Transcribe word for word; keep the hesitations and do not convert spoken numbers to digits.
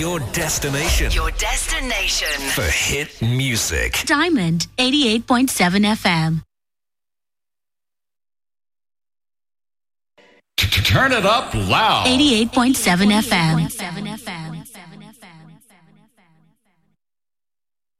Your destination. Your destination. For hit music. Diamond eighty-eight point seven F M. Turn it up loud. eighty-eight point seven F M.